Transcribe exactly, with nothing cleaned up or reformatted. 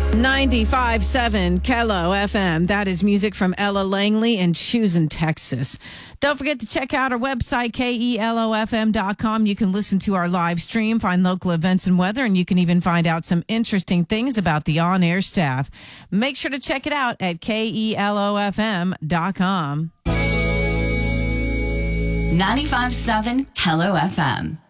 ninety-five point seven Kello F M. That is music from Ella Langley in Choosing, Texas. Don't forget to check out our website, K E L O F M dot com. You can listen to our live stream, find local events and weather, and you can even find out some interesting things about the on-air staff. Make sure to check it out at K E L O F M dot com. ninety-five point seven Kello F M.